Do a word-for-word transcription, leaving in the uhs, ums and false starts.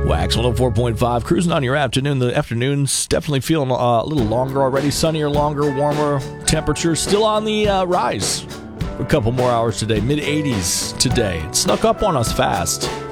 Wax one oh four point five, cruising on your afternoon. The afternoon's definitely feeling uh, a little longer already. Sunnier, longer, warmer temperatures. Still on the uh, rise for a couple more hours today. mid eighties today. It snuck up on us fast.